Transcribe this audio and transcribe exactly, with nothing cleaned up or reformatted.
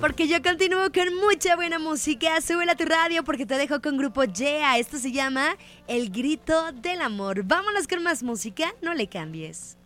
Porque yo continúo con mucha buena música. Súbela a tu radio porque te dejo con Grupo Yeah. Esto se llama El Grito del Amor. Vámonos con más música, no le cambies.